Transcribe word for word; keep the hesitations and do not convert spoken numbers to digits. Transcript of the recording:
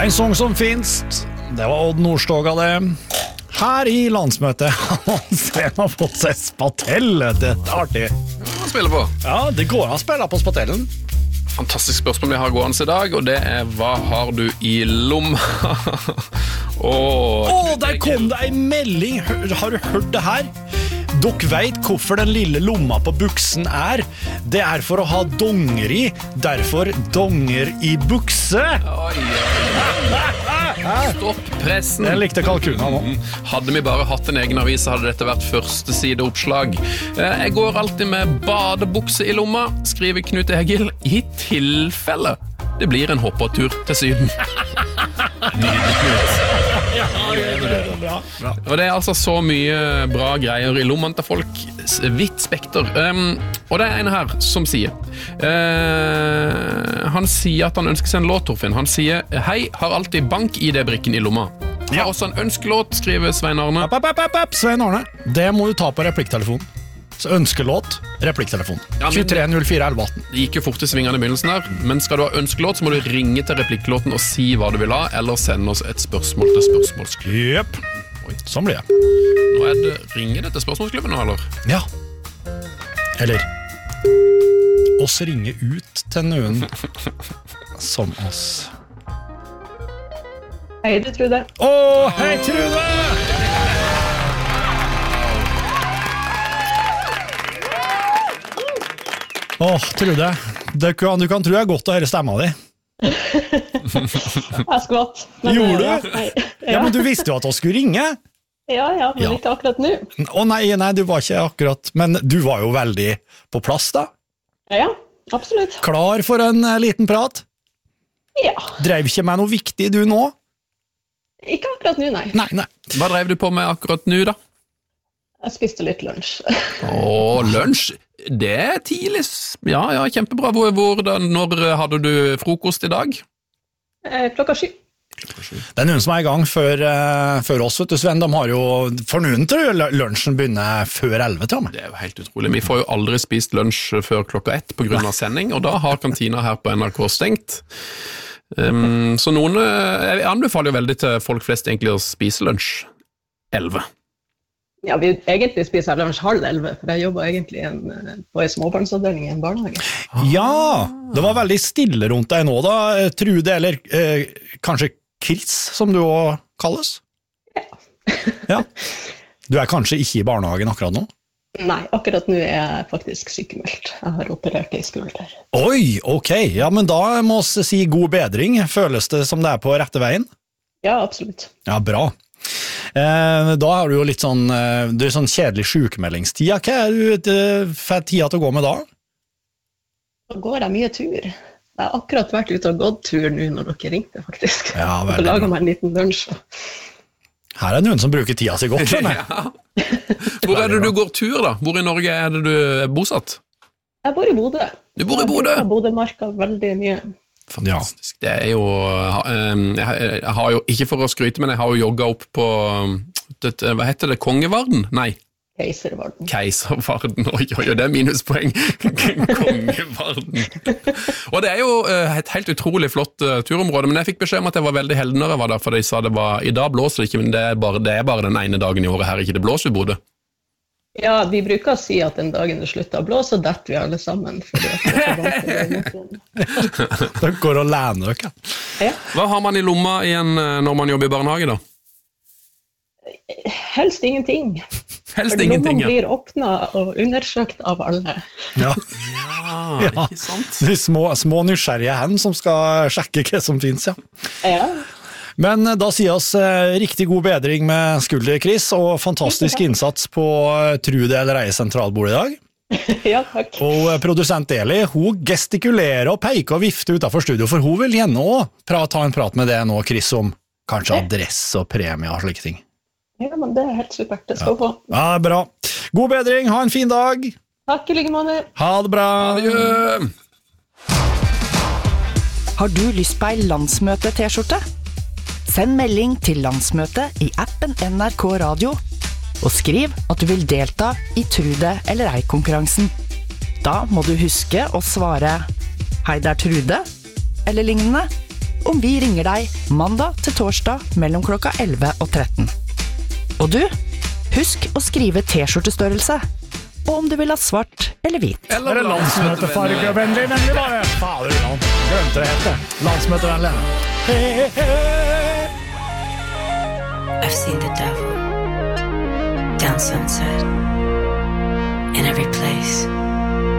En sång som finst, det var Odd Nordstoga det. Her i landsmøtet Sven har fått seg spatell. Det er artig. Hva spiller på? Ja, det går an å spille på spatellen. Fantastisk spørsmål vi har gående i dag, og det er hva har du i lomma? Åh, Åh, der kom det en melding. Hør- Har du hørt det her? Dere vet hvorfor den lille lomma på buksen er. Det er for å ha donger i. Derfor donger i bukse. Oi, stopp pressen. Jeg likte kalkuna nå. Hadde vi bare hatt en egen avis, så hadde dette vært første sideoppslag. Eh, Jeg går alltid med badebukse i lomma, skriver Knut Egil, i tilfelle det blir en hoppetur til Syden. Nydelig, Knut. Bra, bra. Og det er altså så mye bra greier i lommen til folk. S- Vidt spekter. Um, og det er en her som sier uh, Han sier at han ønsker seg en låt, Torfinn. Han sier hei, har alltid bank-I D-brikken i lomma. Har Ja. også en ønskelåt, skriver Svein Arne. App, app, app, app, Svein Arne, det må du ta på replikktelefonen. Så ønskelåt, replikktelefonen. Ja, men- tjuetre null fire elleve atten. Det gikk jo fort i svingene i begynnelsen her, men skal du ha ønskelåt, så må du ringe til replikklåten og si hva du vil ha, eller sende oss et spørsmål til spørsmålsklubben. Jep, sånn blir det. Nå er det, ringer det til spørsmålsklubben nå, eller? Ja. Eller oss ringer ut til noen som oss. Hei, det tror jeg. Åh, hei Trude! Åh, Trude, det kan, du kan tro jeg er godt å høre stemma di. Jeg skvatt. men, Gjorde ja, du? nei, Ja, Ja, men du visste jo at vi skulle ringe. ja, ja, men Ja. ikke akkurat nå. Å nei, nei, du var ikke akkurat, men du var jo veldig på plass da. Ja, absolutt. Klar for en eh, liten prat. Ja, Drev ikke med noe viktig du nå? ikke akkurat nå, nei. Nei, nei. Hva drev du på med akkurat nå, da? Jeg spiste litt lunsj. Åh, lunsj. Det er tidlig. Ja, ja, kjempebra. Hvor, hvor da, når hadde du frokost i dag? Eh, Klokka sju. Det er noen som er i gang før, eh, før oss, vet du, Sven. De har jo, for noen tror jeg lunsjen begynner før elleve, tror jeg. Det er jo helt utrolig. Vi får jo aldri spist lunsj før klokka ett på grunn av sending, og da har kantina her på N R K stengt. Um, så noen, eh, jeg anbefaler jo veldig til folk flest egentlig å spise lunsj elleve. Ja, vi egentlig spiser lunsj halv elleve, for jeg jobber egentlig i en, eh, på en småbarnsavdeling i en barnehage. Ja, det var veldig stille rundt deg nå da, Trude, eller eh, kanskje Chris, som du også kalles? Ja. Ja. Du er kanskje ikke i barnehagen akkurat nå? Nei, akkurat nå er jeg faktisk sykemeldt. Jeg har operert i skulder. Oi, ok, ja, men da må vi si god bedring. Føles det som det er på rette veien? Ja, absolutt. Ja, bra. Eh, da har du jo litt sånn, eh, det er sånn kjedelig sykemeldingstid. Hva er du eh, for tida til å gå med da? Da går jeg mye tur. Jeg har akkurat vært ute og gått tur nå når dere ringte, faktisk. Ja, Og veldig laget bra. meg en liten lunsj. Her er noen som bruker tida si godt, skjønner jeg. Hvor er det du går tur, da? Hvor i Norge er det du er bosatt? Jeg bor i Bodø. Du bor i Bodø? Jeg bor i Bodø-marka veldig mye. Fantastisk. Det er jo um, jeg, jeg har jo, ikke for å skryte, men jeg har jo jogget opp på det, hva heter det, Kongevarden? Nei, Keiservarden. Keiservarden. Oi, oi, oi, det er minuspoeng. Kongevarden. Og det er jo uh, et helt utrolig flott uh, turområde, men jeg fikk beskjed om at jeg var veldig heldig når jeg var der, for de sa det var, i dag blåser det ikke, men det er bare, det er bare den ene dagen i året her ikke det blåser i Bodø. Ja, vi bruker å si at den dagen det slutter å blåse, så detter vi alle sammen. Fordi at det er så vant til det motvind. Det går å læne dere. Ja, Hva har man i lomma igjen uh, når man jobber i barnehage da? helst ingenting. Helst For ingenting, lommene ja. blir åpnet og undersøkt av alle. Ja. Ja, Ja. ikke sant? De små, små nysgjerrige hen som skal sjekke hva som finnes, ja. Ja, Men eh, da sier oss eh, riktig god bedring med skulder, Chris, og fantastisk innsats på eh, Trude eller Eie sentralbord i dag. ja takk. Og eh, produsent Eli, hun gestikulerer og peker og vifter utenfor studio, for hun vil gjerne også ta en prat med det nå, Chris, om kanskje adresse og premie og slike ting. Ja, men det er helt supert. Det skal få. Ja, bra. God bedring, ha en fin dag. Takk i like måte. Ha det bra. Adjø! Har du lyst på ei landsmøte-T-skjorte? Send melding til landsmøtet i appen N R K Radio, og skriv at du vil delta i Trude eller ei-konkurransen. Da må du huske å svare «Hei, det er Trude», eller lignende, om vi ringer deg mandag til torsdag mellom klokka elleve og tretten. Og du, husk å skrive T-skjortestørrelse, og om du vil ha svart eller hvit. Er det landsmøtefargevennlig, nemlig bare? Fader, han glemte det helt det. Landsmøtevennlig. I've seen the devil down sunset in every place.